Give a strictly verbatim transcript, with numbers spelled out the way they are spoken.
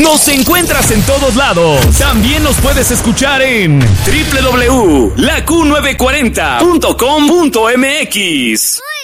Nos encuentras en todos lados. También nos puedes escuchar en doble u doble u doble u punto la q novecientos cuarenta punto com punto m x.